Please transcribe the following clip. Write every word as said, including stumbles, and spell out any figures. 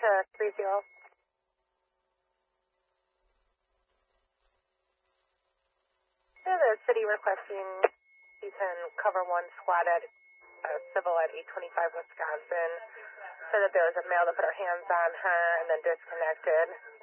to three zero. Yeah, the city requesting you can cover one squad at uh, civil at eight twenty-five Wisconsin. Said that there was a male that put her hands on her and then disconnected.